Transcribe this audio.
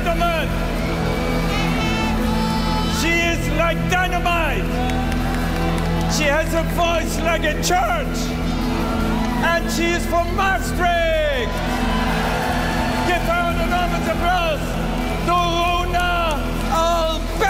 gentlemen, she is like dynamite. She has a voice like a church. And she is from Maastricht. Give her an enormous applause.